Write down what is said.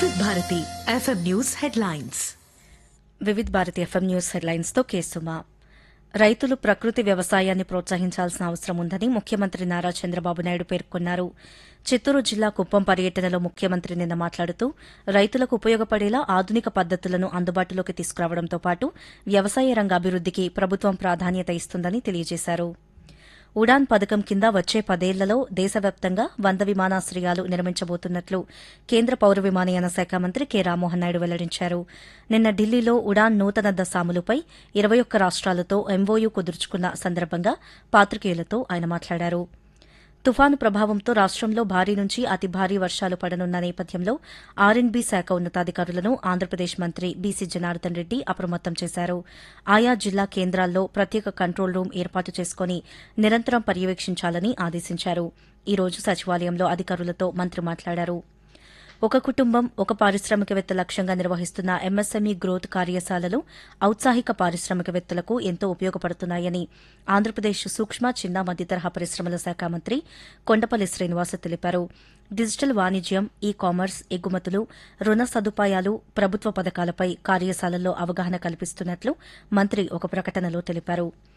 వివిధ Bharati FM news headlines. Vividh Bharati FM news headlines తో కేసుమా. రైతులు ప్రకృతి వ్యవసాయాన్ని ప్రోత్సహించాల్సిన అవసరం ఉందని ముఖ్యమంత్రి నారా చంద్రబాబు నాయుడు పేర్కొన్నారు. చిత్తూరు జిల్లా కుప్పం పర్యటనలో ముఖ్యమంత్రి నిన్న మాట్లాడుతూ రైతులకు ఉపయోగపడేలా ఆధునిక పద్దతులను అందుబాటులోకి తీసుకురావడంతో పాటు వ్యవసాయ రంగ అభివృద్దికి ప్రభుత్వం ప్రాధాన్యత ఇస్తుందని తెలియజేశారు. ఉడాన్ పథకం కింద వచ్చే 10 ఏళ్లలో దేశవ్యాప్తంగా 100 విమానాశ్రయాలు నిర్మించబోతున్నట్లు కేంద్ర పౌర విమానయాన శాఖ మంత్రి కె రామ్మోహన్ నాయుడు వెల్లడించారు. నిన్న ఢిల్లీలో ఉడాన్ నూతన దశ అమలుపై 21 రాష్ట్రాలతో ఎంఓయూ కుదుర్చుకున్న సందర్భంగా పాత్రికేయులతో ఆయన మాట్లాడారు. తుఫాను ప్రభావంతో రాష్టంలో భారీ నుంచి అతి భారీ వర్షాలు పడనున్న నేపథ్యంలో ఆర్ఎండ్బీ శాఖ ఉన్నతాధికారులను ఆంధ్రప్రదేశ్ మంత్రి బీసీ జనార్దన్ రెడ్డి అప్రమత్తం చేశారు. ఆయా జిల్లా కేంద్రాల్లో ప్రత్యేక కంట్రోల్ రూం ఏర్పాటు చేసుకుని నిరంతరం పర్యవేక్షించాలని ఆదేశించారు. ఈ రోజు సచివాలయంలో అధికారులతో మంత్రి మాట్లాడారు. ఒక కుటుంబం ఒక పారిశ్రామికవేత్త లక్ష్యంగా నిర్వహిస్తున్న ఎంఎస్ఎంఈ గ్రోత్ కార్యశాలలు ఔత్సాహిక పారిశ్రామికవేత్తలకు ఎంతో ఉపయోగపడుతున్నాయని ఆంధ్రప్రదేశ్ సూక్ష్మ చిన్న మధ్యతరహా పరిశ్రమల శాఖ మంత్రి కొండపల్లి శ్రీనివాస్ తెలిపారు. డిజిటల్ వాణిజ్యం, ఈ కామర్స్, ఎగుమతులు, రుణ సదుపాయాలు, ప్రభుత్వ పథకాలపై కార్యశాలల్లో అవగాహన కల్పిస్తున్నట్లు మంత్రి ఒక ప్రకటనలో తెలిపారు.